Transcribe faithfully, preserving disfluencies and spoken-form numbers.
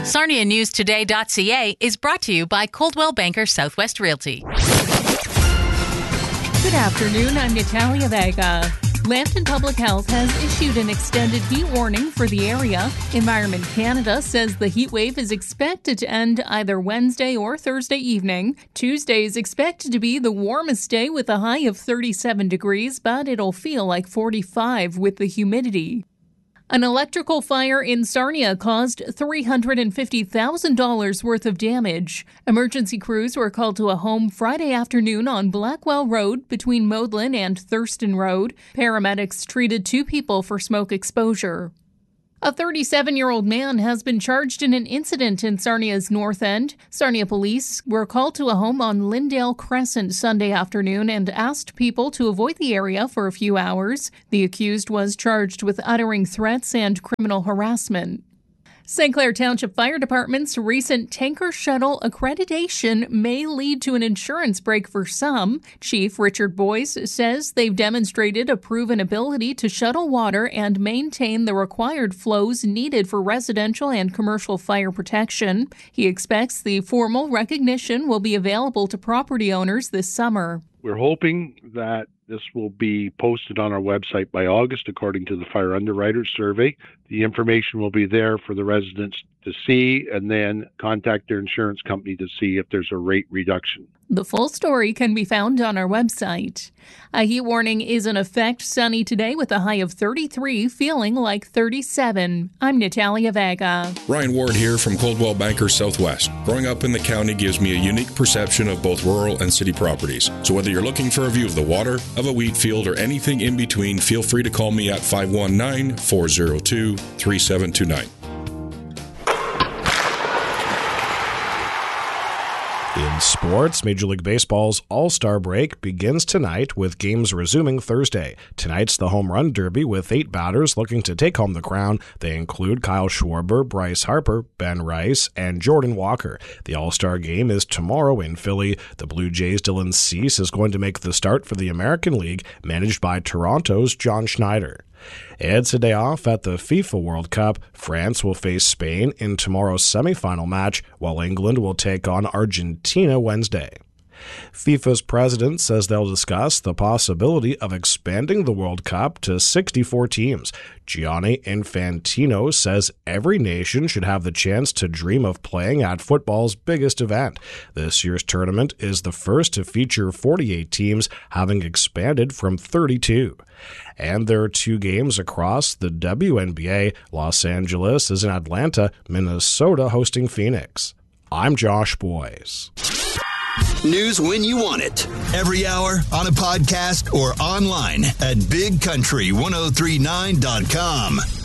Sarnia News Today dot C A is brought to you by Coldwell Banker Southwest Realty. Good afternoon, I'm Natalia Vega. Lambton Public Health has issued an extended heat warning for the area. Environment Canada says the heat wave is expected to end either Wednesday or Thursday evening. Tuesday is expected to be the warmest day with a high of thirty-seven degrees, but it'll feel like forty-five with the humidity. An electrical fire in Sarnia caused three hundred fifty thousand dollars worth of damage. Emergency crews were called to a home Friday afternoon on Blackwell Road between Maudlin and Thurston Road. Paramedics treated two people for smoke exposure. A thirty-seven-year-old man has been charged in an incident in Sarnia's North End. Sarnia police were called to a home on Lyndale Crescent Sunday afternoon and asked people to avoid the area for a few hours. The accused was charged with uttering threats and criminal harassment. Saint Clair Township Fire Department's recent tanker shuttle accreditation may lead to an insurance break for some. Chief Richard Boyce says they've demonstrated a proven ability to shuttle water and maintain the required flows needed for residential and commercial fire protection. He expects the formal recognition will be available to property owners this summer. We're hoping that this will be posted on our website by August, according to the Fire Underwriters Survey. The information will be there for the residents to see and then contact their insurance company to see if there's a rate reduction. The full story can be found on our website. A heat warning is in effect. Sunny today with a high of thirty-three, feeling like thirty-seven. I'm Natalia Vega. Ryan Ward here from Coldwell Banker Southwest. Growing up in the county gives me a unique perception of both rural and city properties. So whether you're looking for a view of the water, of a wheat field, or anything in between, feel free to call me at five one nine, four zero two, three seven two nine. In sports, Major League Baseball's All-Star break begins tonight with games resuming Thursday. Tonight's the Home Run Derby with eight batters looking to take home the crown. They include Kyle Schwarber, Bryce Harper, Ben Rice, and Jordan Walker. The All-Star game is tomorrow in Philly. The Blue Jays' Dylan Cease is going to make the start for the American League, managed by Toronto's John Schneider. It's a day off at the FIFA World Cup. France will face Spain in tomorrow's semifinal match, while England will take on Argentina Wednesday. FIFA's president says they'll discuss the possibility of expanding the World Cup to sixty-four teams. Gianni Infantino says every nation should have the chance to dream of playing at football's biggest event. This year's tournament is the first to feature forty-eight teams, having expanded from thirty-two. And there are two games across the W N B A. Los Angeles is in Atlanta, Minnesota hosting Phoenix. I'm Josh Boyes. News when you want it. Every hour, on a podcast, or online at big country ten thirty-nine dot com.